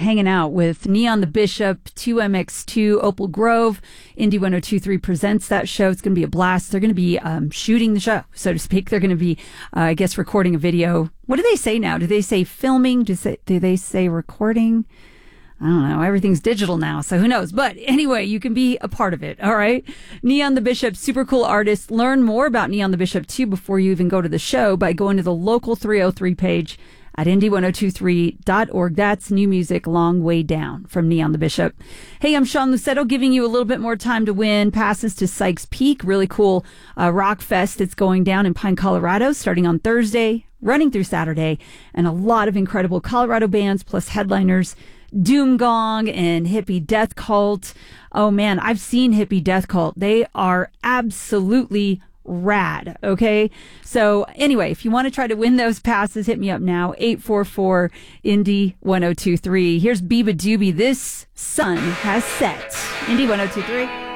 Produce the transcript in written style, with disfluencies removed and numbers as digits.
hanging out with Neon the Bishop, 2MX2, Opal Grove. Indie 102.3 presents that show. It's going to be a blast. They're going to be shooting the show, so to speak. They're going to be, I guess, recording a video. What do they say now? Do they say filming? Do they say recording? I don't know. Everything's digital now, so who knows? But anyway, you can be a part of it, all right? Neon the Bishop, super cool artist. Learn more about Neon the Bishop, too, before you even go to the show by going to the Local 303 page at indie1023.org. That's new music, Long Way Down from Neon the Bishop. Hey, I'm Sean Lucetto, giving you a little bit more time to win passes to Sykes Peak. Really cool rock fest that's going down in Pine, Colorado, starting on Thursday, running through Saturday, and a lot of incredible Colorado bands plus headliners. Doom Gong and Hippie Death Cult. Oh man, I've seen Hippie Death Cult. They are absolutely rad. Okay. So anyway, if you want to try to win those passes, hit me up now. 844 Indie 1023. Here's Biba Doobie. This sun has set. Indie 1023.